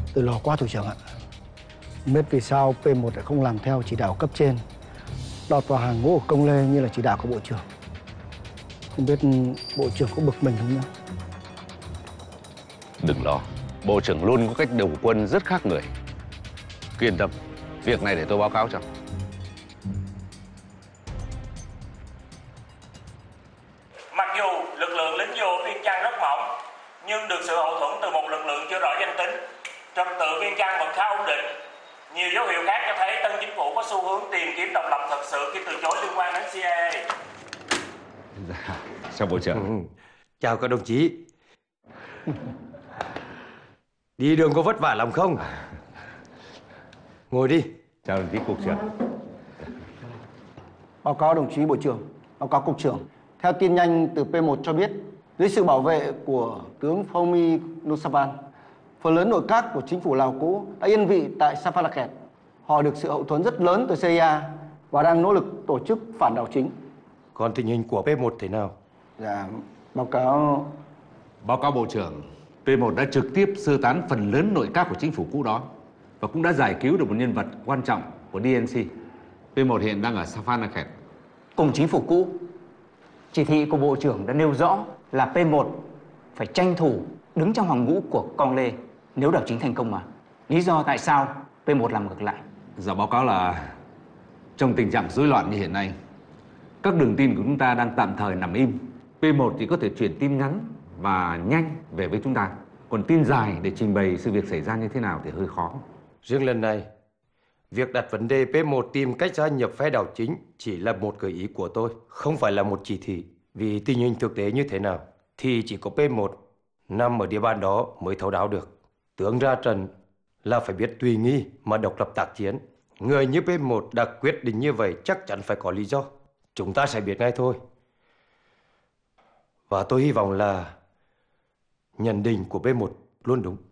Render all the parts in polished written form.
Tôi lo quá thủ trưởng ạ. Không biết vì sao P1 lại không làm theo chỉ đạo cấp trên, lọt vào hàng ngũ của Công Lê như là chỉ đạo của Bộ trưởng. Không biết Bộ trưởng có bực mình không nhá? Đừng lo, Bộ trưởng luôn có cách điều quân rất khác người. Cứ yên tâm, việc này để tôi báo cáo cho. Mặc dù lực lượng lính vô Viên Chăn rất mỏng, nhưng được sự hậu thuẫn từ một lực lượng chưa rõ danh tính, trật tự Viên Chăn vẫn khá ổn định. Nhiều dấu hiệu khác cho thấy tân chính phủ có xu hướng tìm kiếm độc lập thật sự khi từ chối liên quan đến CIA. Dạ, chào Bộ trưởng. Chào các đồng chí. Đi đường có vất vả lắm không? Ngồi đi. Chào đồng chí Cục trưởng. Báo cáo đồng chí Bộ trưởng, báo cáo Cục trưởng. Theo tin nhanh từ P1 cho biết, dưới sự bảo vệ của tướng Phong Nusapan, phần lớn nội các của chính phủ Lào cũ đã yên vị tại Sapalakhet. Họ được sự hậu thuẫn rất lớn từ CIA và đang nỗ lực tổ chức phản đảo chính. Còn tình hình của P1 thế nào? Dạ, báo cáo Bộ trưởng, P1 đã trực tiếp sơ tán phần lớn nội các của chính phủ cũ đó và cũng đã giải cứu được một nhân vật quan trọng của DNC. P1 hiện đang ở Sapalakhet. Cùng chính phủ cũ, chỉ thị của Bộ trưởng đã nêu rõ là P1 phải tranh thủ đứng trong hàng ngũ của Cong Lê nếu đảo chính thành công mà. Lý do tại sao P1 làm ngược lại? Dạ báo cáo là trong tình trạng rối loạn như hiện nay, các đường tin của chúng ta đang tạm thời nằm im. P1 chỉ có thể chuyển tin ngắn và nhanh về với chúng ta. Còn tin dài để trình bày sự việc xảy ra như thế nào thì hơi khó. Riêng lần này, việc đặt vấn đề P1 tìm cách gia nhập phe đảo chính chỉ là một gợi ý của tôi, không phải là một chỉ thị. Vì tình hình thực tế như thế nào thì chỉ có P1 nằm ở địa bàn đó mới thấu đáo được. Tướng ra trận là phải biết tùy nghi mà độc lập tác chiến. Người như P1 đã quyết định như vậy chắc chắn phải có lý do. Chúng ta sẽ biết ngay thôi. Và tôi hy vọng là nhận định của P1 luôn đúng.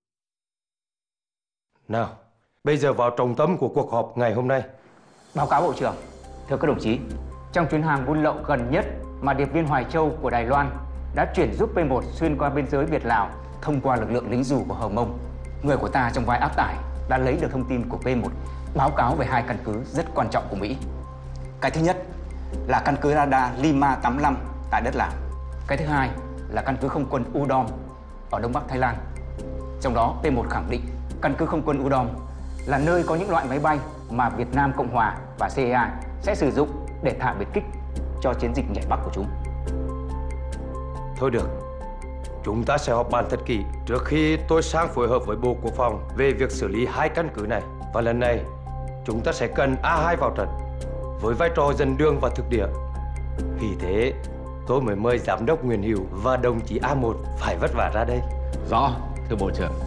Nào, bây giờ vào trọng tâm của cuộc họp ngày hôm nay. Báo cáo Bộ trưởng, thưa các đồng chí, trong chuyến hàng buôn lậu gần nhất mà điệp viên Hoài Châu của Đài Loan đã chuyển giúp P1 xuyên qua biên giới Việt-Lào thông qua lực lượng lính dù của Hờ Mông, người của ta trong vai áp tải đã lấy được thông tin của P1 báo cáo về hai căn cứ rất quan trọng của Mỹ. Cái thứ nhất là căn cứ radar Lima 85 tại đất Lào. Cái thứ hai là căn cứ không quân Udom ở Đông Bắc Thái Lan. Trong đó P1 khẳng định căn cứ không quân Udom là nơi có những loại máy bay mà Việt Nam Cộng Hòa và CIA sẽ sử dụng để thả biệt kích cho chiến dịch nhảy Bắc của chúng. Thôi được, chúng ta sẽ họp bàn thật kỹ trước khi tôi sang phối hợp với Bộ Quốc phòng về việc xử lý hai căn cứ này. Và lần này, chúng ta sẽ cần A2 vào trận với vai trò dẫn đường và thực địa. Vì thế, tôi mới mời Giám đốc Nguyễn Hữu và đồng chí A1 phải vất vả ra đây. Rõ, thưa Bộ trưởng.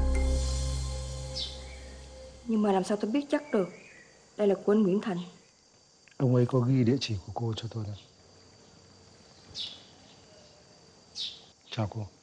Nhưng mà làm sao tôi biết chắc được đây là của anh Nguyễn Thành? ông ấy có ghi địa chỉ của cô cho tôi đây. Chào cô.